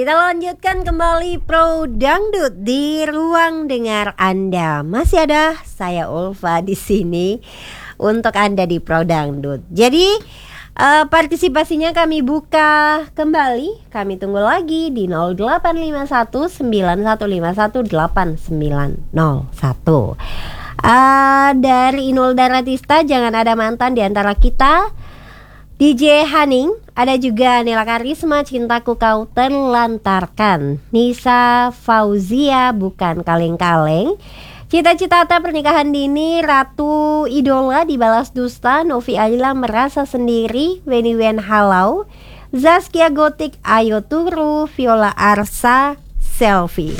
Kita lanjutkan kembali Pro Dangdut di ruang dengar Anda. Masih ada saya Ulfa di sini untuk Anda di Pro Dangdut. Jadi partisipasinya kami buka kembali. Kami tunggu lagi di 0851 9151 8901. Dari Inul Daratista, jangan ada mantan di antara kita. DJ Haning, ada juga Nela Karisma, Cintaku Kau Terlantarkan. Nisa Fauzia, Bukan Kaleng-Kaleng. Cita-cita pernikahan dini, Ratu Idola dibalas dusta, Novi Ayla Merasa Sendiri, Weni Wen Halau, Zaskia Gotik Ayo Turu, Viola Arsa Selfie.